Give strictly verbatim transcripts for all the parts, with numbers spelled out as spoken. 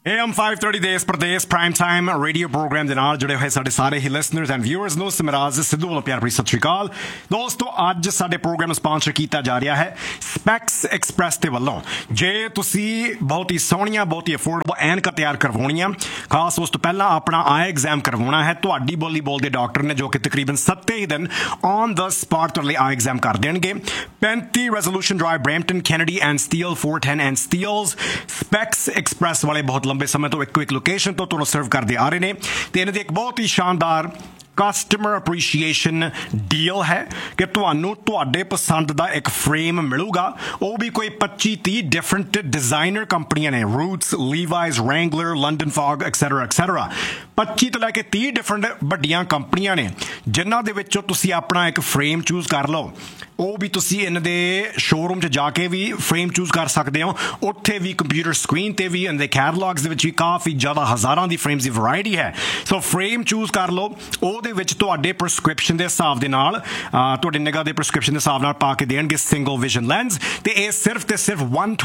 A M five thirty देश प्रदेश prime time radio programme ਦੇ ਨਾਲ ਜੁੜੇ ਹੋਏ ਸਾਡੇ ਸਾਰੇ ਹੀ ਲਿਸਨਰਸ ਐਂਡ ਵਿਊਅਰਸ ਨੂੰ ਸਿਮਰਾਜ ਸਿੱਧੂ ਵੱਲੋਂ ਪਿਆਰ ਭਰੀ ਸਤਿ ਸ਼੍ਰੀ ਅਕਾਲ ਦੋਸਤੋ। ਅੱਜ ਸਾਡੇ ਪ੍ਰੋਗਰਾਮ ਨੂੰ ਸਪਾਂਸਰ ਕੀਤਾ ਜਾ ਰਿਹਾ ਹੈ ਸਪੈਕਸ ਐਕਸਪ੍ਰੈਸ ਦੇ ਵੱਲੋਂ। ਜੇ ਤੁਸੀਂ ਬਹੁਤ ਹੀ ਸੋਹਣੀਆਂ ਬਹੁਤ ਹੀ ਅਫੋਰਡੇਬਲ ਐਨਕਾਂ ਤਿਆਰ ਕਰਵਾਉਣੀਆਂ, ਖਾਸ ਉਸ ਤੋਂ ਪਹਿਲਾਂ ਆਪਣਾ ਆਈ ਐਗਜ਼ਾਮ ਕਰਵਾਉਣਾ ਹੈ, ਤੁਹਾਡੀ ਬੋਲੀ ਬੋਲਦੇ ਡਾਕਟਰ ਨੇ ਜੋ ਕਿ ਤਕਰੀਬਨ ਸੱਤੇ ਹੀ ਦਿਨ ਔਨ ਦ ਸਪਾਟ ਤੁਹਾਡੇ ਲਈ ਆਈ ਐਗਜ਼ਾਮ ਕਰ ਦੇਣਗੇ। ਪੈਂਤੀ resolution drive Brampton Kennedy and steel four ten and Steeles specs express ਵਾਲੇ ਬਹੁਤ ਲੰਬੇ ਸਮੇਂ ਤੋਂ ਇੱਕੋ ਇੱਕ ਲੋਕੇਸ਼ਨ ਤੋਂ ਤੁਹਾਨੂੰ ਸਰਵ ਕਰਦੇ ਆ ਰਹੇ ਨੇ ਤੇ ਇਹਨਾਂ ਦੀ ਇੱਕ ਬਹੁਤ ਹੀ ਸ਼ਾਨਦਾਰ ਕਸਟਮਰ ਅਪਰੀਸ਼ੀਏਸ਼ਨ ਡੀਲ ਹੈ ਕਿ ਤੁਹਾਨੂੰ ਤੁਹਾਡੇ ਪਸੰਦ ਦਾ ਇੱਕ ਫਰੇਮ ਮਿਲੂਗਾ, ਉਹ ਵੀ ਕੋਈ ਪੱਚੀ ਤੀਹ ਡਿਫਰੈਂਟ ਡਿਜ਼ਾਈਨਰ ਕੰਪਨੀਆਂ ਨੇ, roots, ਲੀਵਾਈਜ਼, Wrangler, London fog etcetera etcetera. ਪੱਚੀ ਤੋਂ ਲੈ ਕੇ ਤੀਹ ਡਿਫਰੈਂਟ ਵੱਡੀਆਂ ਕੰਪਨੀਆਂ ਨੇ ਜਿਨ੍ਹਾਂ ਦੇ ਵਿੱਚੋਂ ਤੁਸੀਂ ਆਪਣਾ ਇੱਕ ਫਰੇਮ ਚੂਜ਼ ਕਰ ਲਓ। ਉਹ ਵੀ ਤੁਸੀਂ ਇਹਨਾਂ ਦੇ ਸ਼ੋਰੂਮ 'ਚ ਜਾ ਕੇ ਵੀ ਫਰੇਮ ਚੂਜ਼ ਕਰ ਸਕਦੇ ਹੋ, ਉੱਥੇ ਵੀ ਕੰਪਿਊਟਰ ਸਕਰੀਨ 'ਤੇ ਵੀ ਇਹਨਾਂ ਦੇ ਕੈਟਲੌਗਸ ਦੇ ਵਿੱਚ ਵੀ ਕਾਫੀ ਜ਼ਿਆਦਾ ਹਜ਼ਾਰਾਂ ਦੀ ਫਰੇਮਸ ਦੀ ਵਰਾਇਟੀ ਹੈ। ਸੋ ਫਰੇਮ ਚੂਜ਼ ਕਰ ਲਓ, ਉਹਦੇ ਵਿੱਚ ਤੁਹਾਡੇ ਪ੍ਰਸਕ੍ਰਿਪਸ਼ਨ ਦੇ ਹਿਸਾਬ ਦੇ ਨਾਲ ਤੁਹਾਡੇ ਨਿਗਾਹ ਦੇ ਪ੍ਰਸਕ੍ਰਿਪਸ਼ਨ ਦੇ ਹਿਸਾਬ ਨਾਲ ਪਾ ਕੇ ਦੇਣਗੇ ਸਿੰਗਲ ਵਿਜ਼ਨ ਲੈਂਸ ਤੇ ਇਹ ਸਿਰਫ ਤੇ ਸਿਰਫ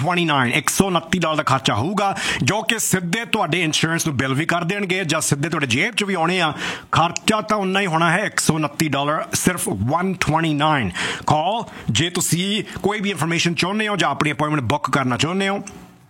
ਇੱਕ ਸੌ ਉਨੱਤੀ ਡਾਲਰ ਦਾ ਖਰਚਾ ਹੋਊਗਾ ਜੋ ਕਿ ਸਿੱਧੇ ਤੁਹਾਡੇ ਇੰਸ਼ੋਰੈਂਸ ਨੂੰ ਬਿੱਲ ਵੀ ਕਰ ਦੇਣਗੇ ਜਾਂ ਸਿੱਧੇ ਤੁਹਾਡੇ ਜੇਬ 'ਚ ਵੀ ਆਉਣੇ ਆ। ਖਰਚਾ ਤਾਂ ਉਨਾ ਹੀ ਹੋਣਾ ਹੈ ਇੱਕ ਸੌ ਉਨੱਤੀ ਡਾਲਰ ਸਿਰਫ ਇੱਕ ਸੌ ਉਨੱਤੀ। ਕਾਲ ਜੇ ਤੁਸੀਂ ਕੋਈ ਵੀ ਇਨਫੋਰਮੇਸ਼ਨ ਚਾਹੁੰਦੇ ਹੋ ਜਾਂ ਆਪਣੀ ਅਪਾਇੰਟਮੈਂਟ ਬੁੱਕ ਕਰਨਾ ਚਾਹੁੰਦੇ ਹੋ,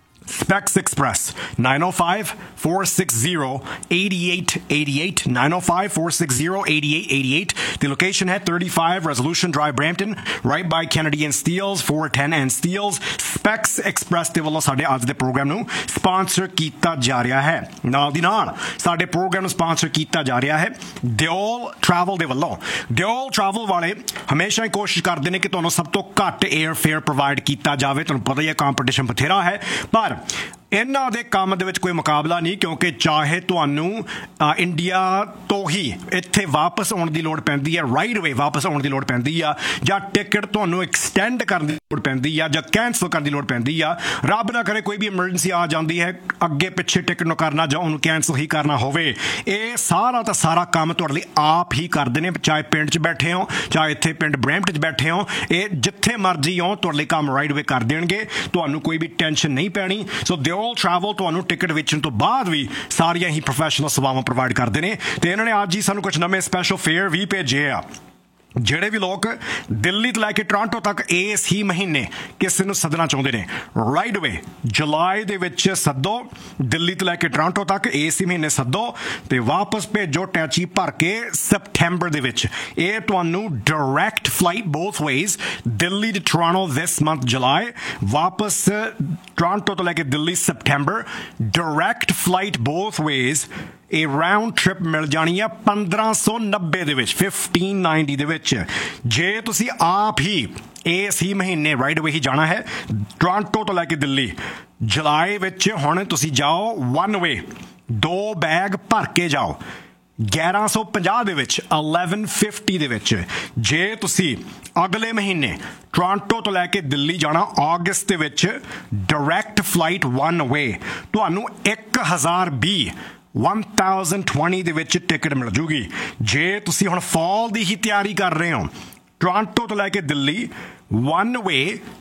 Specs Express nine oh five, four six zero, eight eight eight eight nine oh five, four six zero, eight eight eight eight The location है thirty-five Resolution Drive Brampton right by Kennedy and Steeles four ten and Steeles। Specs Express ਦੇ ਵੱਲੋਂ ਸਾਡੇ ਅੱਜ ਦੇ programme ਨੂੰ sponsor ਕੀਤਾ ਜਾ ਰਿਹਾ ਹੈ। ਨਾਲ ਦੀ ਨਾਲ ਸਾਡੇ ਪ੍ਰੋਗਰਾਮ ਨੂੰ ਸਪਾਂਸਰ ਕੀਤਾ ਜਾ ਰਿਹਾ ਹੈ ਦਿਓਲ ਟਰੈਵਲ ਦੇ ਵੱਲੋਂ। ਦਿਓਲ ਟਰੈਵਲ ਵਾਲੇ ਹਮੇਸ਼ਾ ਹੀ ਕੋਸ਼ਿਸ਼ ਕਰਦੇ ਨੇ ਕਿ ਤੁਹਾਨੂੰ ਸਭ ਤੋਂ ਘੱਟ 에ਅਰ ਫੇਅਰ ਪ੍ਰੋਵਾਈਡ ਕੀਤਾ ਜਾਵੇ। ਤੁਹਾਨੂੰ ਪਤਾ ਹੀ ਹੈ ਕੰਪੀਟੀਸ਼ਨ ਬਥੇਰਾ ਹੈ, ਪਰ ਇਹਨਾਂ ਦੇ ਕੰਮ ਦੇ ਵਿੱਚ ਕੋਈ ਮੁਕਾਬਲਾ ਨਹੀਂ, ਕਿਉਂਕਿ ਚਾਹੇ ਤੁਹਾਨੂੰ ਇੰਡੀਆ ਤੋਂ ਹੀ ਇੱਥੇ ਵਾਪਸ ਆਉਣ ਦੀ ਲੋੜ ਪੈਂਦੀ ਹੈ, ਰਾਈਟ ਅਵੇ ਵਾਪਸ ਆਉਣ ਦੀ ਲੋੜ ਪੈਂਦੀ ਆ, ਜਾਂ ਟਿਕਟ ਤੁਹਾਨੂੰ ਐਕਸਟੈਂਡ ਕਰਨ ਦੀ ਲੋੜ ਪੈਂਦੀ ਆ, ਜਾਂ ਕੈਂਸਲ ਕਰਨ ਦੀ ਲੋੜ ਪੈਂਦੀ ਆ, ਰੱਬ ਨਾ ਕਰੇ ਕੋਈ ਵੀ ਐਮਰਜੈਂਸੀ ਆ ਜਾਂਦੀ ਹੈ, ਅੱਗੇ ਪਿੱਛੇ ਟਿਕਟ ਨੂੰ ਕਰਨਾ ਜਾਂ ਉਹਨੂੰ ਕੈਂਸਲ ਹੀ ਕਰਨਾ ਹੋਵੇ, ਇਹ ਸਾਰਾ ਤਾਂ ਸਾਰਾ ਕੰਮ ਤੁਹਾਡੇ ਲਈ ਆਪ ਹੀ ਕਰਦੇ ਨੇ। ਚਾਹੇ ਪਿੰਡ 'ਚ ਬੈਠੇ ਹੋ, ਚਾਹੇ ਇੱਥੇ ਪਿੰਡ ਬਰੈਂਪਟਨ 'ਚ ਬੈਠੇ ਹੋ, ਇਹ ਜਿੱਥੇ ਮਰਜ਼ੀ ਹੋ ਤੁਹਾਡੇ ਲਈ ਕੰਮ ਰਾਈਟ ਅਵੇ ਕਰ ਦੇਣਗੇ, ਤੁਹਾਨੂੰ ਕੋਈ ਵੀ ਟੈਨਸ਼ਨ ਨਹੀਂ ਪੈਣੀ। ਸੋ ਦਿਓ ਟਰੈਵਲ ਤੁਹਾਨੂੰ ਟਿਕਟ ਵੇਚਣ ਤੋਂ ਬਾਅਦ ਵੀ ਸਾਰੀਆਂ ਹੀ ਪ੍ਰੋਫੈਸ਼ਨਲ ਸੇਵਾਵਾਂ ਪ੍ਰੋਵਾਈਡ ਕਰਦੇ ਨੇ ਤੇ ਇਹਨਾਂ ਨੇ ਅੱਜ ਹੀ ਸਾਨੂੰ ਕੁਝ ਨਵੇਂ ਸਪੈਸ਼ਲ ਫੇਅਰ ਵੀ ਭੇਜੇ ਆ। ਜਿਹੜੇ ਵੀ ਲੋਕ ਦਿੱਲੀ ਤੋਂ ਲੈ ਕੇ ਟੋਰਾਂਟੋ ਤੱਕ ਇਸ ਹੀ ਮਹੀਨੇ ਕਿਸੇ ਨੂੰ ਸੱਦਣਾ ਚਾਹੁੰਦੇ ਨੇ, ਰਾਈਟ ਅਵੇ ਜੁਲਾਈ ਦੇ ਵਿੱਚ ਸੱਦੋ, ਦਿੱਲੀ ਤੋਂ ਲੈ ਕੇ ਟੋਰਾਂਟੋ ਤੱਕ ਇਸ ਹੀ ਮਹੀਨੇ ਸੱਦੋ ਤੇ ਵਾਪਸ ਭੇਜੋ ਟੈਚੀ ਭਰ ਕੇ ਸਪਟੈਂਬਰ ਦੇ ਵਿੱਚ। ਇਹ ਤੁਹਾਨੂੰ direct flight both ways, Delhi to Toronto this month ਜੁਲਾਈ, ਵਾਪਸ ਟੋਰਾਂਟੋ ਤੋਂ ਲੈ ਕੇ ਦਿੱਲੀ ਸਪਟੈਂਬਰ, ਡਾਇਰੈਕਟ ਫਲਾਈਟ ਬੋਥ ਵੇਜ਼। ਇਹ ਰਾਊਂਡ ਟ੍ਰਿਪ ਮਿਲ ਜਾਣੀ ਆ ਪੰਦਰਾਂ ਸੌ ਨੱਬੇ ਦੇ ਵਿੱਚ, ਫਿਫਟੀਨ ਨਾਈਨਟੀ ਦੇ ਵਿੱਚ। ਜੇ ਤੁਸੀਂ ਆਪ ਹੀ ਇਸ ਹੀ ਮਹੀਨੇ ਰਾਈਟ ਅਵੇ ਹੀ ਜਾਣਾ ਹੈ ਟੋਰਾਂਟੋ ਤੋਂ ਲੈ ਕੇ ਦਿੱਲੀ ਜੁਲਾਈ ਵਿੱਚ, ਹੁਣ ਤੁਸੀਂ ਜਾਓ ਵਨ ਵੇ, ਦੋ ਬੈਗ ਭਰ ਕੇ ਜਾਓ ਗਿਆਰਾਂ ਸੌ ਪੰਜਾਹ ਦੇ ਵਿੱਚ, ਇਲੈਵਨ ਫਿਫਟੀ ਦੇ ਵਿੱਚ। ਜੇ ਤੁਸੀਂ ਅਗਲੇ ਮਹੀਨੇ ਟੋਰਾਂਟੋ ਤੋਂ ਲੈ ਕੇ ਦਿੱਲੀ ਜਾਣਾ ਅਗਸਤ ਦੇ ਵਿੱਚ, ਡਾਇਰੈਕਟ ਫਲਾਈਟ ਵਨ ਵੇ, ਤੁਹਾਨੂੰ ਇੱਕ ਹਜ਼ਾਰ ਵੀਹ one thousand twenty ਦੇ ਵਿੱਚ ਟਿਕਟ ਮਿਲ ਜੂਗੀ। ਜੇ ਤੁਸੀਂ ਹੁਣ ਫਾਲ ਦੀ ਹੀ ਤਿਆਰੀ ਕਰ ਰਹੇ ਹੋ, ਟੋਰਾਂਟੋ ਤੋਂ ਲੈ ਕੇ ਦਿੱਲੀ ਵਨ ਵੇ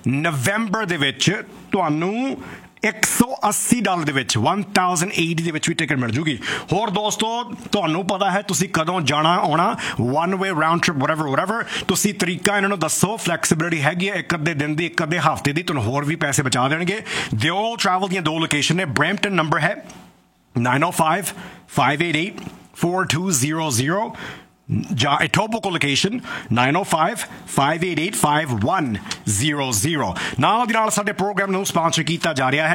ਨਵੰਬਰ ਦੇ ਵਿੱਚ ਤੁਹਾਨੂੰ ਇੱਕ ਸੌ ਅੱਸੀ ਡਾਲਰ ਦੇ ਵਿੱਚ one thousand eighty ਦੇ ਵਿੱਚ ਵੀ ਟਿਕਟ ਮਿਲ ਜੂਗੀ। ਹੋਰ ਦੋਸਤੋ ਤੁਹਾਨੂੰ ਪਤਾ ਹੈ ਤੁਸੀਂ ਕਦੋਂ ਜਾਣਾ ਆਉਣਾ, one way round trip whatever whatever, ਤੁਸੀਂ ਤਰੀਕਾ ਇਹਨਾਂ ਨੂੰ ਦੱਸੋ। ਫਲੈਕਸੀਬਿਲਿਟੀ ਹੈਗੀ ਹੈ, ਇੱਕ ਅੱਧੇ ਦਿਨ ਦੀ, ਇੱਕ ਅੱਧੇ ਹਫ਼ਤੇ ਦੀ, ਤੁਹਾਨੂੰ ਹੋਰ ਵੀ ਪੈਸੇ ਬਚਾ ਦੇਣਗੇ। ਦਿਓ ਟਰੈਵਲ ਦੀਆਂ ਦੋ ਲੋਕੇਸ਼ਨ ਨੇ, ਬਰੈਂਪਟਨ ਨੰਬਰ ਹੈ nine oh five, five eight eight, four two zero zero ਜਾਂ Etobicoke location nine oh five, five eight eight, five one zero zero। ਨਾਲ ਦੀ ਨਾਲ ਸਾਡੇ ਪ੍ਰੋਗਰਾਮ ਨੂੰ ਸਪਾਂਸਰ ਕੀਤਾ ਜਾ ਰਿਹਾ ਹੈ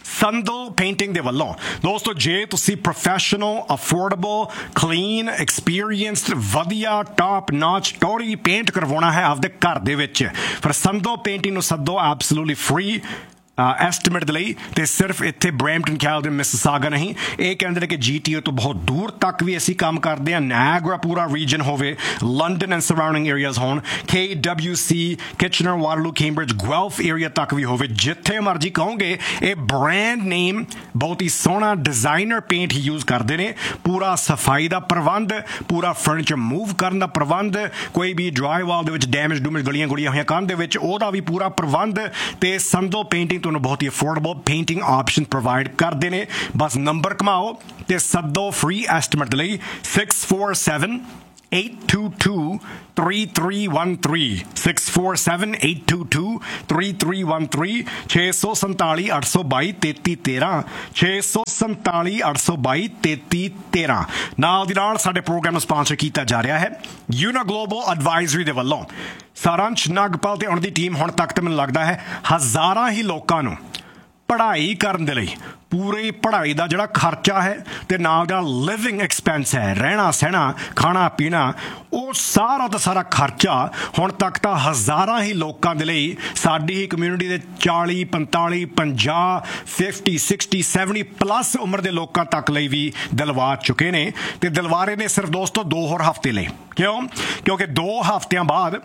ਸੰਦਲ ਪੇਂਟਿੰਗ ਦੇ ਵੱਲੋਂ। ਦੋਸਤੋ ਜੇ ਤੁਸੀਂ ਪ੍ਰੋਫੈਸ਼ਨਲ, ਅਫੋਰਡੇਬਲ, ਕਲੀਨ, ਐਕਸਪੀਰੀਅੰਸਡ, ਵਧੀਆ ਟਾਪ ਨਾਚ ਟੋਰੀ ਪੇਂਟ ਕਰਵਾਉਣਾ ਹੈ ਆਪਦੇ ਘਰ ਦੇ ਵਿੱਚ, ਫਿਰ ਸੰਦਲ ਪੇਂਟਿੰਗ ਨੂੰ ਸੱਦੋ ਐਬਸੋਲੂਟਲੀ ਫ੍ਰੀ ਐਸਟੀਮੇਟ ਦੇ ਲਈ। ਤੇ ਸਿਰਫ ਇੱਥੇ ਬਰੈਂਪਟਨ ਖਿਆਲ ਦੇ ਮਿਸਿਸਾਗਾ ਨਹੀਂ, ਇਹ ਕਹਿੰਦੇ ਨੇ ਕਿ ਜੀ ਟੀ ਓ ਤੋਂ ਬਹੁਤ ਦੂਰ ਤੱਕ ਵੀ ਅਸੀਂ ਕੰਮ ਕਰਦੇ ਹਾਂ। ਨਾਇਆਗਰਾ ਪੂਰਾ ਰੀਜਨ ਹੋਵੇ, ਲੰਡਨ ਐਂਡ ਸਰਾਊਂਡਿੰਗ ਏਰੀਆਜ਼ ਹੋਣ, ਕੇ ਡਬਲਿਊ ਸੀ, ਕਿਚਨਰ, ਵਾਟਰਲੂ, ਕੈਂਬਰਿਜ, ਗੁਐਲਫ ਏਰੀਆ ਤੱਕ ਵੀ ਹੋਵੇ, ਜਿੱਥੇ ਮਰਜ਼ੀ ਕਹੋਗੇ। ਇਹ ਬ੍ਰਾਂਡ ਨੇਮ ਬਹੁਤ ਹੀ ਸੋਹਣਾ ਡਿਜ਼ਾਈਨਰ ਪੇਂਟ ਹੀ ਯੂਜ਼ ਕਰਦੇ ਨੇ। ਪੂਰਾ ਸਫਾਈ ਦਾ ਪ੍ਰਬੰਧ, ਪੂਰਾ ਫਰਨੀਚਰ ਮੂਵ ਕਰਨ ਦਾ ਪ੍ਰਬੰਧ, ਕੋਈ ਵੀ ਡਰਾਈ ਵਾਲ ਦੇ ਵਿੱਚ ਡੈਮੇਜ ਡੂਮੇਜ ਗਲੀਆਂ ਗੁਲੀਆਂ ਹੋਈਆਂ ਕੰਧ ਦੇ ਵਿੱਚ ਉਹਦਾ ਵੀ ਪੂਰਾ ਪ੍ਰਬੰਧ। ਤੇ ਸੰਦਲ ਪੇਂਟਿੰਗ ਤੁਹਾਨੂੰ ਬਹੁਤ ਹੀ ਅਫੋਰਡੇਬਲ ਪੇਂਟਿੰਗ ਆਪਸ਼ਨ ਪ੍ਰੋਵਾਈਡ ਕਰਦੇ ਨੇ। ਬਸ ਨੰਬਰ ਘਮਾਓ ਤੇ ਸੱਦੋ ਫ੍ਰੀ ਐਸਟੀਮੇਟ ਦੇ ਲਈ six four seven eight two two three three one three six four seven eight two two three three one three ਛੇ ਸੌ ਸੰਤਾਲੀ ਅੱਠ ਸੌ ਬਾਈ ਤੇਤੀ ਤੇਰਾਂ ਛੇ ਸੌ ਸੰਤਾਲੀ ਅੱਠ ਸੌ ਬਾਈ ਤੇਤੀ ਤੇਰਾਂ। ਨਾਲ ਦੀ ਨਾਲ ਸਾਡੇ ਪ੍ਰੋਗਰਾਮ ਨੂੰ ਸਪਾਂਸਰ ਕੀਤਾ ਜਾ ਰਿਹਾ ਹੈ ਯੂਨਾ ਗਲੋਬਲ ਐਡਵਾਈਜ਼ਰੀ ਦੇ ਵੱਲੋਂ। ਸਾਰਾਂਸ਼ ਨਾਗਪਾਲ ਤੇ ਉਹਨਾਂ ਦੀ ਟੀਮ ਹੁਣ ਤੱਕ ਤੇ ਮੈਨੂੰ ਲੱਗਦਾ ਹੈ ਹਜ਼ਾਰਾਂ ਹੀ ਲੋਕਾਂ ਨੂੰ ਪੜ੍ਹਾਈ ਕਰਨ ਦੇ ਲਈ ਪੂਰੀ ਪੜ੍ਹਾਈ ਦਾ ਜਿਹੜਾ ਖਰਚਾ ਹੈ ਤੇ ਨਾਲ ਦਾ ਲਿਵਿੰਗ ਐਕਸਪੈਂਸ ਹੈ, ਰਹਿਣਾ ਸਹਿਣਾ ਖਾਣਾ ਪੀਣਾ, ਉਹ ਸਾਰਾ ਦਾ ਸਾਰਾ ਖਰਚਾ ਹੁਣ ਤੱਕ ਤਾਂ ਹਜ਼ਾਰਾਂ ਹੀ ਲੋਕਾਂ ਦੇ ਲਈ ਸਾਡੀ ਹੀ ਕਮਿਊਨਿਟੀ ਦੇ ਚਾਲੀ ਪੰਤਾਲੀ ਪੰਜਾਹ ਫਿਫਟੀ ਸਿਕਸਟੀ ਸੈਵਨਟੀ ਪਲੱਸ ਉਮਰ ਦੇ ਲੋਕਾਂ ਤੱਕ ਲਈ ਵੀ ਦਿਲਵਾ ਚੁੱਕੇ ਨੇ। ਤੇ ਦਿਲਵਾਰੇ ਨੇ ਸਿਰਫ ਦੋਸਤੋ ਦੋ ਹੋਰ ਹਫ਼ਤੇ ਲਈ। ਕਿਉਂ? ਕਿਉਂਕਿ ਦੋ ਹਫ਼ਤਿਆਂ ਬਾਅਦ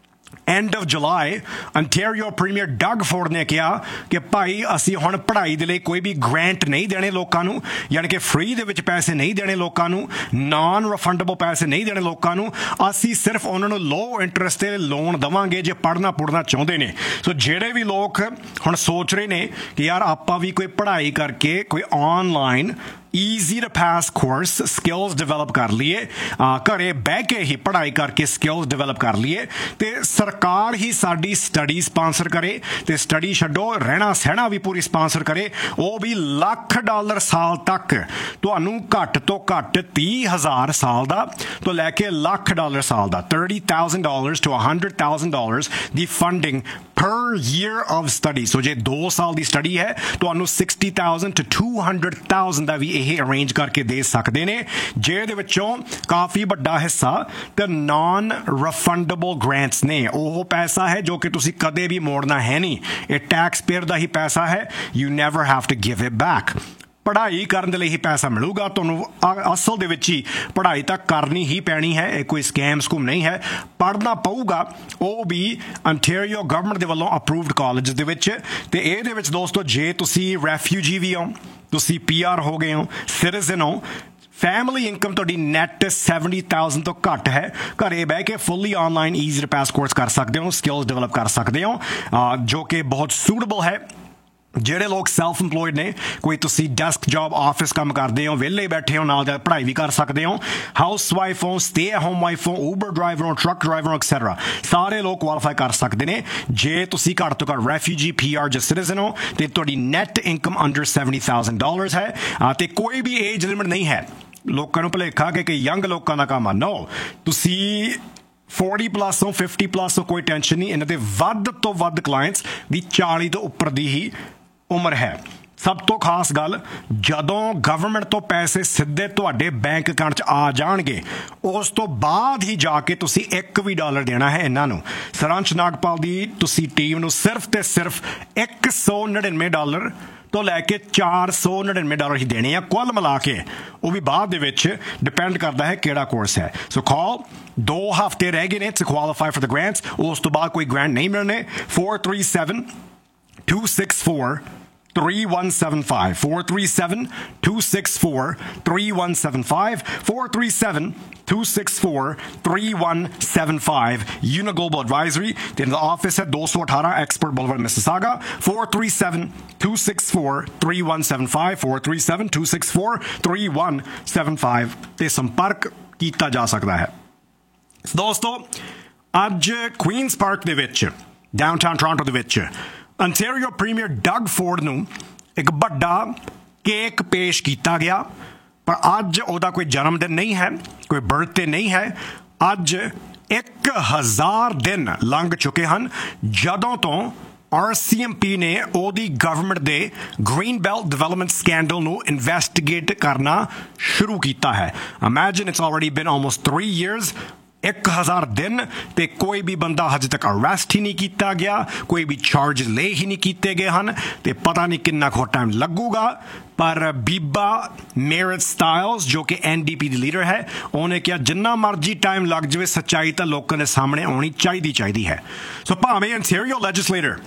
end of July Ontario premier Doug Ford ਨੇ ਕਿਹਾ ਕਿ ਭਾਈ ਅਸੀਂ ਹੁਣ ਪੜ੍ਹਾਈ ਦੇ ਲਈ ਕੋਈ ਵੀ ਗ੍ਰਾਂਟ ਨਹੀਂ ਦੇਣੇ ਲੋਕਾਂ ਨੂੰ, ਯਾਨੀ ਕਿ ਫ੍ਰੀ ਦੇ ਵਿੱਚ ਪੈਸੇ ਨਹੀਂ ਦੇਣੇ ਲੋਕਾਂ ਨੂੰ, ਨਾਨ ਰਿਫੰਡੇਬਲ ਪੈਸੇ ਨਹੀਂ ਦੇਣੇ ਲੋਕਾਂ ਨੂੰ। ਅਸੀਂ ਸਿਰਫ ਉਹਨਾਂ ਨੂੰ ਲੋ ਇੰਟਰਸਟ ਤੇ ਲੋਨ ਦੇਵਾਂਗੇ ਜੇ ਪੜ੍ਹਨਾ ਪੁੜਨਾ ਚਾਹੁੰਦੇ ਨੇ। ਸੋ ਜਿਹੜੇ ਵੀ ਲੋਕ ਹੁਣ ਸੋਚ ਰਹੇ ਨੇ ਕਿ ਯਾਰ ਆਪਾਂ ਵੀ ਕੋਈ ਪੜ੍ਹਾਈ ਕਰਕੇ ਕੋਈ online easy two pass course skills develop ਕਰ ਲਈਏ, ਘਰੇ ਬਹਿ ਕੇ ਹੀ ਪੜ੍ਹਾਈ ਕਰਕੇ ਸਕਿੱਲਸ ਡਿਵੈਲਪ ਕਰ ਲਈਏ ਤੇ ਸਰਕਾਰ ਹੀ ਸਾਡੀ ਸਟੱਡੀ ਸਪਾਂਸਰ ਕਰੇ ਤੇ ਸਟੱਡੀ ਛੱਡੋ ਰਹਿਣਾ ਸਹਿਣਾ ਵੀ ਪੂਰੀ ਸਪਾਂਸਰ ਕਰੇ, ਉਹ ਵੀ ਲੱਖ ਡਾਲਰ ਸਾਲ ਤੱਕ ਤੁਹਾਨੂੰ ਘੱਟ ਤੋਂ ਘੱਟ ਤੀਹ ਹਜ਼ਾਰ ਸਾਲ ਦਾ ਤੋਂ ਲੈ ਕੇ ਲੱਖ ਡਾਲਰ ਸਾਲ ਦਾ thirty thousand dollars to one hundred thousand dollars the funding per year of study। ਸੋ ਜੇ ਦੋ ਸਾਲ ਦੀ ਸਟੱਡੀ ਹੈ ਤੁਹਾਨੂੰ sixty thousand to two hundred thousand ਦਾ ਵੀ ਇਹ ਅਰੇਂਜ ਕਰਕੇ ਦੇ ਸਕਦੇ ਨੇ, ਜਿਹਦੇ ਵਿੱਚੋਂ ਕਾਫੀ ਵੱਡਾ ਹਿੱਸਾ ਤੇ ਨਾਨ ਰਿਫੰਡੇਬਲ ਗ੍ਰਾਂਟਸ ਨੇ। ਉਹ ਪੈਸਾ ਹੈ ਜੋ ਕਿ ਤੁਸੀਂ ਕਦੇ ਵੀ ਮੋੜਨਾ ਹੈ ਨਹੀਂ, ਇਹ ਟੈਕਸ ਪੇਅਰ ਦਾ ਹੀ ਪੈਸਾ ਹੈ। You never have to give it back. ਪੜ੍ਹਾਈ ਕਰਨ ਦੇ ਲਈ ਹੀ ਪੈਸਾ ਮਿਲੂਗਾ ਤੁਹਾਨੂੰ, ਅਸਲ ਦੇ ਵਿੱਚ ਹੀ ਪੜ੍ਹਾਈ ਤਾਂ ਕਰਨੀ ਹੀ ਪੈਣੀ ਹੈ, ਇਹ ਕੋਈ ਸਕੈਮ ਸਕੂਮ ਨਹੀਂ ਹੈ, ਪੜ੍ਹਨਾ ਪਊਗਾ, ਉਹ ਵੀ ਅੰਟੈਰੀਓ ਗਵਰਨਮੈਂਟ ਦੇ ਵੱਲੋਂ ਅਪਰੂਵਡ ਕਾਲਜ ਦੇ ਵਿੱਚ। ਤੇ ਇਹਦੇ ਵਿੱਚ ਦੋਸਤੋ ਜੇ ਤੁਸੀਂ ਰੈਫਿਊਜੀ ਵੀ ਹੋ, ਤੁਸੀਂ ਪੀ ਆਰ ਹੋ ਗਏ ਹੋ, ਸਿਟੀਜ਼ਨ ਹੋ, ਫੈਮਿਲੀ ਇਨਕਮ ਤੁਹਾਡੀ ਨੈਟ seventy thousand ਤੋਂ ਘੱਟ ਹੈ, ਘਰੇ ਬਹਿ ਕੇ ਫੁੱਲੀ online easy two pass course ਕਰ ਸਕਦੇ ਹੋ, ਸਕਿੱਲਸ ਡਿਵੈਲਪ ਕਰ ਸਕਦੇ ਹੋ, ਜੋ ਕਿ ਬਹੁਤ ਸੂਟੇਬਲ ਹੈ। ਜਿਹੜੇ ਲੋਕ ਸੈਲਫ ਇੰਪਲੋਇਡ ਨੇ, ਕੋਈ ਤੁਸੀਂ ਡੈਸਕ ਜੌਬ ਆਫਿਸ ਕੰਮ ਕਰਦੇ ਹੋ, ਵਿਹਲੇ ਬੈਠੇ ਹੋ, ਨਾਲ ਦਾ ਪੜ੍ਹਾਈ ਵੀ ਕਰ ਸਕਦੇ ਹੋ, ਹਾਊਸ ਵਾਈਫ ਹੋ, ਸਟੇ ਐਟ ਹੋਮ ਵਾਈਫ ਹੋ, ਊਬਰ ਡਰਾਈਵਰ ਹੋ, ਟਰੱਕ ਡਰਾਈਵਰ ਹੋ ਐਕਸੈਟਰਾ, ਸਾਰੇ ਲੋਕ ਕੁਆਲੀਫਾਈ ਕਰ ਸਕਦੇ ਨੇ। ਜੇ ਤੁਸੀਂ ਘੱਟ ਤੋਂ ਘੱਟ ਰੈਫਿਊਜੀ ਪੀ ਆਰ ਜਾਂ ਸਿਟੀਜ਼ਨ ਹੋ ਤੇ ਤੁਹਾਡੀ net income under seventy thousand dollars ਹੈ ਤੇ ਕੋਈ ਵੀ ਏਜ ਲਿਮਿਟ ਨਹੀਂ ਹੈ। ਲੋਕਾਂ ਨੂੰ ਭੁਲੇਖਾ ਕਿ ਯੰਗ ਲੋਕਾਂ ਦਾ ਕੰਮ ਆ, ਨੋ, ਤੁਸੀਂ forty ਪਲੱਸ ਹੋ, fifty ਪਲੱਸ ਹੋ, ਕੋਈ ਟੈਨਸ਼ਨ ਨਹੀਂ। ਇਹਨਾਂ ਦੇ ਵੱਧ ਤੋਂ ਵੱਧ ਕਲਾਇੰਟਸ ਦੀ ਚਾਲੀ ਤੋਂ ਉੱਪਰ ਦੀ ਹੀ ਉਮਰ ਹੈ। ਸਭ ਤੋਂ ਖਾਸ ਗੱਲ, ਜਦੋਂ ਗਵਰਨਮੈਂਟ ਤੋਂ ਪੈਸੇ ਸਿੱਧੇ ਤੁਹਾਡੇ ਬੈਂਕ ਅਕਾਊਂਟ 'ਚ ਆ ਜਾਣਗੇ ਉਸ ਤੋਂ ਬਾਅਦ ਹੀ ਜਾ ਕੇ ਤੁਸੀਂ ਇੱਕ ਵੀ ਡਾਲਰ ਦੇਣਾ ਹੈ ਇਹਨਾਂ ਨੂੰ। ਸਾਰਾਂਸ਼ ਨਾਗਪਾਲ ਦੀ ਤੁਸੀਂ ਟੀਮ ਨੂੰ ਸਿਰਫ ਤੇ ਸਿਰਫ ਇੱਕ ਸੌ ਨੜਿਨਵੇਂ ਡਾਲਰ ਤੋਂ ਲੈ ਕੇ ਚਾਰ ਸੌ ਨੜਿਨਵੇਂ ਡਾਲਰ ਹੀ ਦੇਣੇ ਆ ਕੁੱਲ ਮਿਲਾ ਕੇ, ਉਹ ਵੀ ਬਾਅਦ ਦੇ ਵਿੱਚ ਡਿਪੈਂਡ ਕਰਦਾ ਹੈ ਕਿਹੜਾ ਕੋਰਸ ਹੈ। ਸੋ ਕਾਲ, ਦੋ ਹਫ਼ਤੇ ਰਹਿ ਗਏ ਨੇ to qualify for the grants, ਉਸ ਤੋਂ ਬਾਅਦ ਕੋਈ ਗ੍ਰਾਂਟ ਨਹੀਂ ਮਿਲਣੇ। four three seven two six four three one seven five four three seven two six four three one seven five four three seven two six four three one seven five Una Global Advisory। then the office at two eighteen Export Boulevard Mississauga four three seven two six four three one seven five four three seven two six four three one seven five ਤੇ ਸੰਪਰਕ ਕੀਤਾ ਜਾ ਸਕਦਾ ਹੈ। ਦੋਸਤੋ ਅੱਜ Queen's park ਦੇ ਵਿੱਚ ਡਾਊਨਟਾਊਨ ਟੋਰਾਂਟੋ ਦੇ ਵਿੱਚ ਅੰਟੈਰੀਓ ਪ੍ਰੀਮੀਅਰ ਡਗ ਫੋਰਡ ਨੂੰ ਇੱਕ ਵੱਡਾ ਕੇਕ ਪੇਸ਼ ਕੀਤਾ ਗਿਆ, ਪਰ ਅੱਜ ਉਹਦਾ ਕੋਈ ਜਨਮ ਦਿਨ ਨਹੀਂ ਹੈ, ਕੋਈ ਬਰਥਡੇ ਨਹੀਂ ਹੈ। ਅੱਜ ਇੱਕ ਹਜ਼ਾਰ ਦਿਨ ਲੰਘ ਚੁੱਕੇ ਹਨ ਜਦੋਂ ਤੋਂ ਆਰ ਸੀ ਐਮ ਪੀ ਨੇ ਉਹਦੀ ਗਵਰਨਮੈਂਟ ਦੇ ਗ੍ਰੀਨ ਬੈਲਟ ਡਿਵੈਲਪਮੈਂਟ ਸਕੈਂਡਲ ਨੂੰ ਇਨਵੈਸਟੀਗੇਟ ਕਰਨਾ ਸ਼ੁਰੂ ਕੀਤਾ ਹੈ। Imagine it's already bean almost three years, ਇੱਕ ਹਜ਼ਾਰ ਦਿਨ ਤੇ ਕੋਈ ਵੀ ਬੰਦਾ ਹਜੇ ਤੱਕ ਅਰੈਸਟ ਹੀ ਨਹੀਂ ਕੀਤਾ ਗਿਆ, ਕੋਈ ਵੀ ਚਾਰਜ ਲਏ ਹੀ ਨਹੀਂ ਕੀਤੇ ਗਏ ਹਨ ਤੇ ਪਤਾ ਨਹੀਂ ਕਿੰਨਾ ਕੁ ਟਾਈਮ ਲੱਗੂਗਾ। ਪਰ ਬੀਬਾ ਮੈਰਿਟ ਸਟਾਈਲਸ ਜੋ ਕਿ ਐਨ ਡੀ ਪੀ ਦੀ ਲੀਡਰ ਹੈ, ਉਹਨੇ ਕਿਹਾ ਜਿੰਨਾ ਮਰਜ਼ੀ ਟਾਈਮ ਲੱਗ ਜਾਵੇ ਸੱਚਾਈ ਤਾਂ ਲੋਕਾਂ ਦੇ ਸਾਹਮਣੇ ਆਉਣੀ ਚਾਹੀਦੀ ਚਾਹੀਦੀ ਹੈ। ਸੋ ਭਾਵੇਂ ਅੰਟੈਰੀਓ ਲੈਜਿਸਲੇਟਰ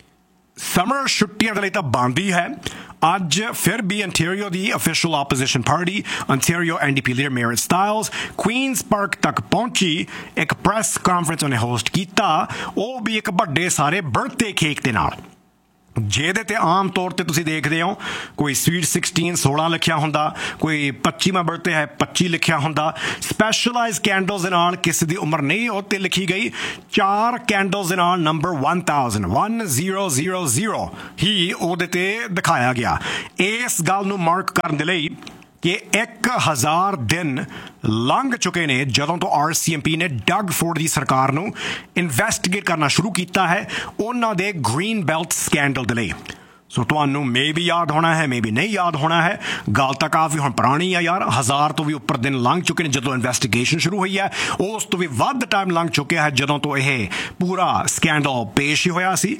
ਸਮਰ ਛੁੱਟੀਆਂ ਦੇ ਲਈ ਤਾਂ ਬੰਦ ਹੀ ਹੈ, ਅੱਜ ਫਿਰ ਵੀ ਅੰਟੈਰੀਓ ਦੀ official opposition party Ontario N D P leader merit styles Queen's park ਤੱਕ ਪਹੁੰਚੀ, ਇੱਕ ਪ੍ਰੈਸ ਕਾਨਫਰੰਸ ਉਹਨੇ ਹੋਸਟ ਕੀਤਾ, ਉਹ ਵੀ ਇੱਕ ਵੱਡੇ ਸਾਰੇ ਬਰਥਡੇ ਕੇਕ ਦੇ ਨਾਲ। ਜਿਹਦੇ ਤੇ ਆਮ ਤੌਰ ਤੇ ਤੁਸੀਂ ਦੇਖਦੇ ਹੋ ਕੋਈ ਸਵੀਟ ਸਿਕਸਟੀਨ ਸੋਲਾਂ ਲਿਖਿਆ ਹੁੰਦਾ, ਕੋਈ ਪੱਚੀਵਾਂ ਬਰਥਡੇ ਹੈ ਪੱਚੀ ਲਿਖਿਆ ਹੁੰਦਾ। ਸਪੈਸ਼ਲਾਈਜ਼ ਕੈਂਡਲਸ ਦੇ ਨਾਲ ਕਿਸੇ ਦੀ ਉਮਰ ਨਹੀਂ ਉਹ ਤੇ ਲਿਖੀ ਗਈ। ਚਾਰ ਕੈਂਡਲਸ ਦੇ ਨਾਲ number one thousand one thousand ਹੀ ਉਹਦੇ ਤੇ ਦਿਖਾਇਆ ਗਿਆ। ਇਸ ਗੱਲ ਨੂੰ ਮਾਰਕ ਕਰਨ ਦੇ ਲਈ ਕਿ ਇੱਕ ਹਜ਼ਾਰ ਦਿਨ ਲੰਘ ਚੁੱਕੇ ਨੇ ਜਦੋਂ ਤੋਂ ਆਰ ਸੀ ਐਮ ਪੀ ਨੇ ਡਗ ਫੋਰਡ ਦੀ ਸਰਕਾਰ ਨੂੰ ਇਨਵੈਸਟੀਗੇਟ ਕਰਨਾ ਸ਼ੁਰੂ ਕੀਤਾ ਹੈ ਉਹਨਾਂ ਦੇ ਗ੍ਰੀਨ ਬੈਲਟ ਸਕੈਂਡਲ ਦੇ ਲਈ। ਸੋ ਤੁਹਾਨੂੰ ਮੇ ਵੀ ਯਾਦ ਹੋਣਾ ਹੈ, ਮੇ ਵੀ ਨਹੀਂ ਯਾਦ ਹੋਣਾ ਹੈ, ਗੱਲ ਤਾਂ ਕਾਫੀ ਹੁਣ ਪੁਰਾਣੀ ਆ ਯਾਰ। ਹਜ਼ਾਰ ਤੋਂ ਵੀ ਉੱਪਰ ਦਿਨ ਲੰਘ ਚੁੱਕੇ ਨੇ ਜਦੋਂ ਇਨਵੈਸਟੀਗੇਸ਼ਨ ਸ਼ੁਰੂ ਹੋਈ ਹੈ। ਉਸ ਤੋਂ ਵੀ ਵੱਧ ਟਾਈਮ ਲੰਘ ਚੁੱਕਿਆ ਹੈ ਜਦੋਂ ਤੋਂ ਇਹ ਪੂਰਾ ਸਕੈਂਡਲ ਪੇਸ਼ ਹੀ ਹੋਇਆ ਸੀ।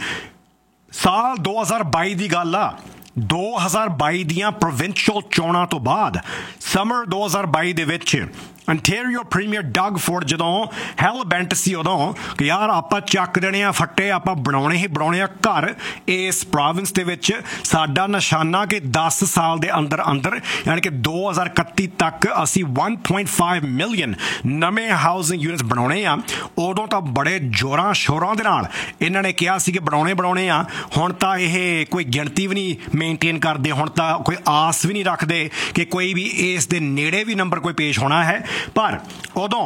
ਸਾਲ ਦੋ ਹਜ਼ਾਰ ਬਾਈ ਦੀ ਗੱਲ ਆ। ਦੋ ਹਜ਼ਾਰ ਬਾਈ ਦੀਆਂ ਪ੍ਰੋਵਿੰਸ਼ੀਅਲ ਚੋਣਾਂ ਤੋਂ ਬਾਅਦ ਸਮਰ ਦੋ ਹਜ਼ਾਰ ਬਾਈ ਦੇ ਵਿੱਚ ਅੰਟੈਰੀਓ ਪ੍ਰੀਮੀਅਰ ਡਗ ਫੋਰਡ ਜਦੋਂ ਹੈਲ ਬੈਂਟ ਸੀ ਉਦੋਂ ਕਿ ਯਾਰ ਆਪਾਂ ਚੱਕ ਦੇਣੇ ਆ ਫੱਟੇ, ਆਪਾਂ ਬਣਾਉਣੇ ਹੀ ਬਣਾਉਣੇ ਆ ਘਰ ਇਸ ਪ੍ਰੋਵਿੰਸ ਦੇ ਵਿੱਚ। ਸਾਡਾ ਨਿਸ਼ਾਨਾ ਕਿ ਦਸ ਸਾਲ ਦੇ ਅੰਦਰ ਅੰਦਰ ਯਾਨੀ ਕਿ ਦੋ ਹਜ਼ਾਰ ਇਕੱਤੀ ਤੱਕ ਅਸੀਂ one point five ਮਿਲੀਅਨ ਨਵੇਂ ਹਾਊਸਿੰਗ ਯੂਨਿਟਸ ਬਣਾਉਣੇ ਆ। ਉਦੋਂ ਤਾਂ ਬੜੇ ਜ਼ੋਰਾਂ ਸ਼ੋਰਾਂ ਦੇ ਨਾਲ ਇਹਨਾਂ ਨੇ ਕਿਹਾ ਸੀ ਕਿ ਬਣਾਉਣੇ ਬਣਾਉਣੇ ਆ। ਹੁਣ ਤਾਂ ਇਹ ਕੋਈ ਗਿਣਤੀ ਵੀ ਨਹੀਂ ਮੇਨਟੇਨ ਕਰਦੇ, ਹੁਣ ਤਾਂ ਕੋਈ ਆਸ ਵੀ ਨਹੀਂ ਰੱਖਦੇ ਕਿ ਕੋਈ ਵੀ ਇਸ ਦੇ ਨੇੜੇ ਵੀ ਨੰਬਰ ਕੋਈ ਪੇਸ਼ ਹੋਣਾ ਹੈ। ਪਰ ਉਦੋਂ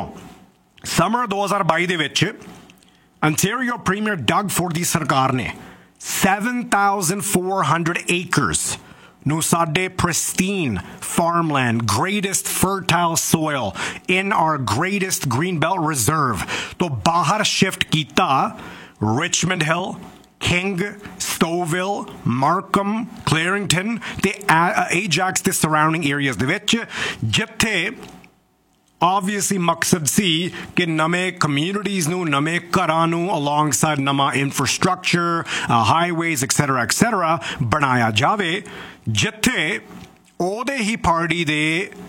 ਸਮਰ ਦੋ ਹਜ਼ਾਰ ਬਾਈ ਦੇ ਵਿੱਚ ਅੰਟੈਰੀਓ ਪ੍ਰੀਮੀਅਰ ਡਗ ਫੋਰਡ ਦੀ ਸਰਕਾਰ ਨੇ seven thousand four hundred ਏਕਰਸ ਨੂੰ ਸਾਡੇ pristine farmland, greatest fertile soil in our greatest green belt reserve ਤੋਂ ਬਾਹਰ ਸ਼ਿਫਟ ਕੀਤਾ। ਰਿਚਮੰਡ ਹਿੱਲ, ਕਿੰਗ, ਸਟੋਵਿਲ, ਮਾਰਕਮ, ਕਲੈਰਿੰਗਟਨ ਤੇ ਏਜੈਕਸ ਦੇ ਸਰਾਊਂਡਿੰਗ ਏਰੀਆਜ਼ ਦੇ ਵਿੱਚ, ਜਿੱਥੇ obviously ਮਕਸਦ ਸੀ ਕਿ ਨਵੇਂ ਕਮਿਊਨਿਟੀਜ਼ ਨੂੰ, ਨਵੇਂ ਘਰਾਂ ਨੂੰ ਅਲੋਂਗ ਸਾਈਡ ਨਵਾਂ ਇਨਫਰਾਸਟ੍ਰਕਚਰ, ਹਾਈਵੇਜ਼ ਐਕਸੈਟਰਾ ਐਕਸੈਟਰਾ ਬਣਾਇਆ ਜਾਵੇ, ਜਿੱਥੇ ਉਹਦੇ ਹੀ ਪਾਰਟੀ ਦੇ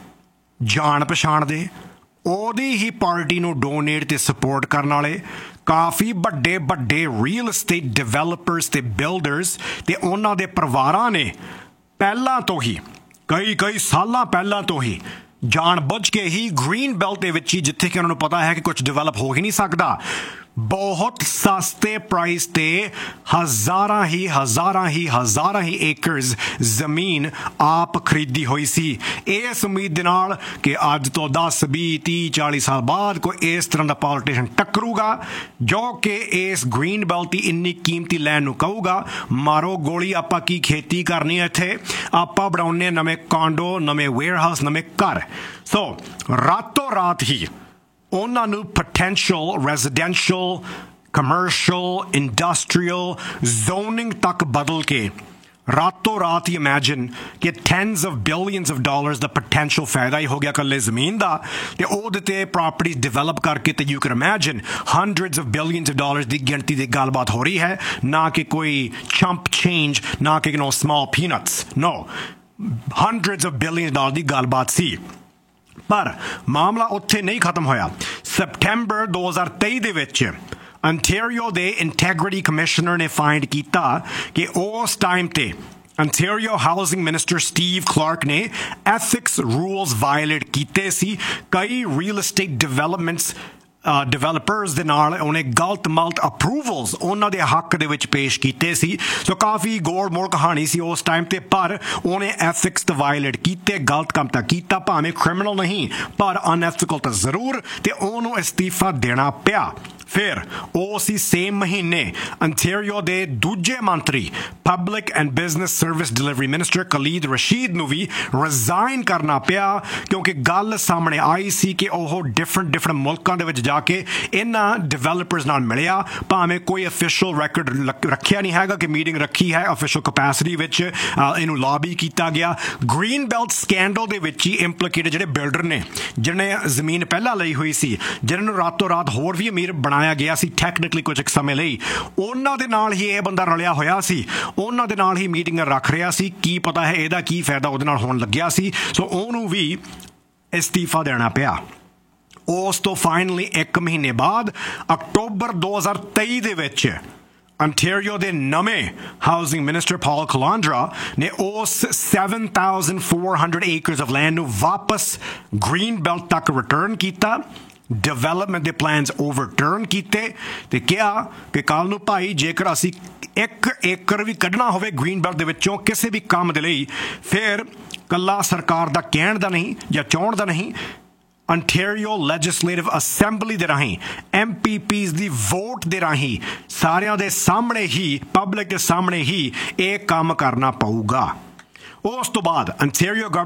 ਜਾਣ ਪਛਾਣ ਦੇ, ਉਹਦੀ ਹੀ ਪਾਰਟੀ ਨੂੰ ਡੋਨੇਟ ਤੇ ਸਪੋਰਟ ਕਰਨ ਵਾਲੇ ਕਾਫੀ ਵੱਡੇ ਵੱਡੇ ਰੀਅਲ ਏਸਟੇਟ ਡਿਵੈਲਪਰਸ ਤੇ ਬਿਲਡਰਸ ਤੇ ਉਹਨਾਂ ਦੇ ਪਰਿਵਾਰਾਂ ਨੇ ਪਹਿਲਾਂ ਤੋਂ ਹੀ ਕਈ ਕਈ ਸਾਲਾਂ ਪਹਿਲਾਂ ਤੋਂ ਹੀ ਜਾਣ ਬੁੱਝ ਕੇ ਹੀ ਗ੍ਰੀਨ ਬੈਲਟ ਦੇ ਵਿੱਚ ਹੀ, ਜਿੱਥੇ ਕਿ ਉਹਨਾਂ ਨੂੰ ਪਤਾ ਹੈ ਕਿ ਕੁਝ ਡਿਵੈਲਪ ਹੋ ਹੀ ਨਹੀਂ ਸਕਦਾ, ਬਹੁਤ ਸਸਤੇ ਪ੍ਰਾਈਸ ਤੇ ਹਜ਼ਾਰਾਂ ਹੀ ਹਜ਼ਾਰਾਂ ਹੀ ਹਜ਼ਾਰਾਂ ਹੀ ਏਕਰਸ ਜ਼ਮੀਨ ਆਪ ਖਰੀਦੀ ਹੋਈ ਸੀ, ਇਸ ਉਮੀਦ ਦੇ ਨਾਲ ਕਿ ਅੱਜ ਤੋਂ ਦਸ ਵੀਹ ਤੀਹ ਚਾਲੀ ਸਾਲ ਬਾਅਦ ਕੋਈ ਇਸ ਤਰ੍ਹਾਂ ਦਾ ਪੋਲੀਟੀਸ਼ੀਅਨ ਟੱਕਰੂਗਾ ਜੋ ਕਿ ਇਸ ਗ੍ਰੀਨ ਬੈਲਟ ਦੀ ਇੰਨੀ ਕੀਮਤੀ ਲੈਂਡ ਨੂੰ ਕਹੂਗਾ ਮਾਰੋ ਗੋਲੀ, ਆਪਾਂ ਕੀ ਖੇਤੀ ਕਰਨੀ ਹੈ ਇੱਥੇ, ਆਪਾਂ ਬਣਾਉਣੇ ਨਵੇਂ ਕਾਂਡੋ, ਨਵੇਂ ਵੇਅਰਹਾਊਸ, ਨਵੇਂ ਘਰ। ਸੋ ਰਾਤੋਂ ਰਾਤ ਹੀ ਉਹਨਾਂ ਨੂੰ potential residential, commercial, industrial zoning ਤੱਕ ਬਦਲ ਕੇ ਰਾਤੋਂ ਰਾਤ ਹੀ ਇਮੈਜਿਨ ਕਿ tens of billions of dollars the potential ਫਾਇਦਾ ਹੀ ਹੋ ਗਿਆ ਇਕੱਲੇ ਜ਼ਮੀਨ ਦਾ, ਤੇ ਉਹਦੇ ਤੇ ਪ੍ਰਾਪਰਟੀਜ਼ ਡਿਵੈਲਪ ਕਰਕੇ ਤੇ you can imagine hundreds of billions of dollars ਦੀ ਗਿਣਤੀ ਦੀ ਗੱਲਬਾਤ ਹੋ ਰਹੀ ਹੈ, ਨਾ ਕਿ ਕੋਈ ਚੰਪ ਚੇਂਜ, ਨਾ ਕਿ ਨੋ small peanuts, no hundreds of billions dollar ਦੀ ਗੱਲਬਾਤ ਸੀ। ਪਰ ਮਾਮਲਾ ਉੱਥੇ ਨਹੀਂ ਖਤਮ ਹੋਇਆ। ਸਪਟੈਂਬਰ ਦੋ ਹਜ਼ਾਰ ਤੇਈ ਦੇ ਵਿੱਚ ਅੰਟੈਰੀਓ ਦੇ ਇੰਟੈਗ੍ਰਿਟੀ ਕਮਿਸ਼ਨਰ ਨੇ ਫਾਈਂਡ ਕੀਤਾ ਕਿ ਉਸ ਟਾਈਮ ਤੇ Ontario housing minister Steve Clark ਨੇ ਐਥਿਕਸ ਰੂਲਸ ਵਾਇਲੇਟ ਕੀਤੇ ਸੀ। ਕਈ ਰੀਅਲ ਏਸਟੇਟ ਡਿਵੈਲਪਮੈਂਟਸ ਡਿਵੈਲਪਰਸ ਦੇ ਨਾਲ ਉਹਨੇ ਗਲਤ ਮਲਤ ਅਪਰੂਵਲਸ ਉਹਨਾਂ ਦੇ ਹੱਕ ਦੇ ਵਿੱਚ ਪੇਸ਼ ਕੀਤੇ ਸੀ। ਸੋ ਕਾਫੀ ਗੋਲ ਮੋਲ ਕਹਾਣੀ ਸੀ ਉਸ ਟਾਈਮ ਤੇ, ਪਰ ਉਹਨੇ ਐਥਿਕਸ ਤੇ ਵਾਇਲੇਟ ਕੀਤੇ, ਗਲਤ ਕੰਮ ਤਾਂ ਕੀਤਾ, ਭਾਵੇਂ ਕ੍ਰਿਮੀਨਲ ਨਹੀਂ ਪਰ ਅਨਐਥਿਕਲ ਤਾਂ ਜ਼ਰੂਰ, ਤੇ ਉਹਨੂੰ ਅਸਤੀਫਾ ਦੇਣਾ ਪਿਆ। ਫਿਰ ਉਸੇ ਸੇਮ ਮਹੀਨੇ ਅੰਟੈਰੀਓ ਦੇ ਦੂਜੇ ਮੰਤਰੀ public and business service delivery minister ਖਲੀਦ Rashid ਨੂੰ ਵੀ ਰਿਜ਼ਾਈਨ ਕਰਨਾ ਪਿਆ, ਕਿਉਂਕਿ ਗੱਲ ਸਾਹਮਣੇ ਆਈ ਸੀ ਕਿ ਉਹ ਡਿਫਰੈਂਟ ਡਿਫਰੈਂਟ ਮੁਲਕਾਂ ਦੇ ਵਿੱਚ ਜਾ ਕੇ ਇਹਨਾਂ ਡਿਵੈਲਪਰਸ ਨਾਲ ਮਿਲਿਆ, ਭਾਵੇਂ ਕੋਈ ਅਫੀਸ਼ੀਅਲ ਰੈਕੋਰਡ ਰੱਖਿਆ ਨਹੀਂ ਹੈਗਾ ਕਿ ਮੀਟਿੰਗ ਰੱਖੀ ਹੈ ਅਫੀਸ਼ੀਅਲ ਕਪੈਸਿਟੀ ਵਿੱਚ, ਇਹਨੂੰ ਲੌਬੀ ਕੀਤਾ ਗਿਆ। ਗ੍ਰੀਨ ਬੈਲਟ ਸਕੈਂਡਲ ਦੇ ਵਿੱਚ ਹੀ ਇੰਪਲੀਕੇਟਡ ਜਿਹੜੇ ਬਿਲਡਰ ਨੇ, ਜਿਹਨੇ ਜ਼ਮੀਨ ਪਹਿਲਾਂ ਲਈ ਹੋਈ ਸੀ, ਜਿਹਨਾਂ ਨੂੰ ਰਾਤੋਂ ਰਾਤ ਹੋਰ ਵੀ ਅਮੀਰ ਬਣਾਇਆ ਗਿਆ ਸੀ ਟੈਕਨੀਕਲੀ ਕੁਝ ਇੱਕ ਸਮੇਂ ਲਈ, ਉਹਨਾਂ ਦੇ ਨਾਲ ਹੀ ਇਹ ਬੰਦਾ ਰਲਿਆ ਹੋਇਆ ਸੀ, ਉਹਨਾਂ ਦੇ ਨਾਲ ਹੀ ਮੀਟਿੰਗ ਰੱਖ ਰਿਹਾ ਸੀ। ਕੀ ਪਤਾ ਹੈ ਇਹਦਾ ਕੀ ਫਾਇਦਾ ਉਹਦੇ ਨਾਲ ਹੋਣ ਲੱਗਿਆ ਸੀ। ਸੋ ਉਹਨੂੰ ਵੀ ਅਸਤੀਫਾ ਦੇਣਾ ਪਿਆ। ਉਸ ਤੋਂ ਫਾਈਨਲੀ ਇੱਕ ਮਹੀਨੇ ਬਾਅਦ ਅਕਤੂਬਰ ਦੋ ਹਜ਼ਾਰ ਤੇਈ ਦੇ ਵਿੱਚ ਅੰਟੈਰੀਓ ਦੇ ਨਵੇਂ ਹਾਊਸਿੰਗ ਮਿਨਿਸਟਰ ਪਾਲ ਕਲਾਂਡਰਾ ਨੇ ਉਸ seven thousand four hundred ਏਕਰਸ of land ਨੂੰ ਵਾਪਸ ਗ੍ਰੀਨ ਬੈਲਟ ਤੱਕ ਰਿਟਰਨ ਕੀਤਾ, ਡਿਵੈਲਪਮੈਂਟ ਦੇ ਪਲਾਨਸ ਓਵਰਟਰਨ ਕੀਤੇ ਤੇ ਕਿਹਾ ਕਿ ਕੱਲ੍ਹ ਨੂੰ ਭਾਈ ਜੇਕਰ ਅਸੀਂ ਇੱਕ ਏਕੜ ਵੀ ਕੱਢਣਾ ਹੋਵੇ ਗ੍ਰੀਨ ਬੈਲਟ ਦੇ ਵਿੱਚੋਂ ਕਿਸੇ ਵੀ ਕੰਮ ਦੇ ਲਈ, ਫਿਰ ਕੱਲਾ ਸਰਕਾਰ ਦਾ ਕਹਿਣ ਦਾ ਨਹੀਂ ਜਾਂ ਚਾਹੁਣ ਦਾ ਨਹੀਂ, Ontario Legislative Assembly ਦੇ ਰਾਹੀਂ ਐਮ ਪੀ ਪੀਜ਼ ਦੀ ਵੋਟ ਦੇ ਰਾਹੀਂ ਸਾਰਿਆਂ ਦੇ ਸਾਹਮਣੇ ਹੀ, ਪਬਲਿਕ ਦੇ ਸਾਹਮਣੇ ਹੀ ਇਹ ਕੰਮ ਕਰਨਾ ਪਊਗਾ। ਉਸ ਤੋਂ ਬਾਅਦ Ontario